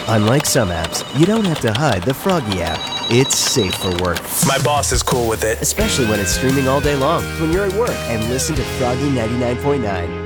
Unlike some apps, you don't have to hide the Froggy app. It's safe for work. My boss is cool with it. Especially when it's streaming all day long. When you're at work and listen to Froggy 99.9.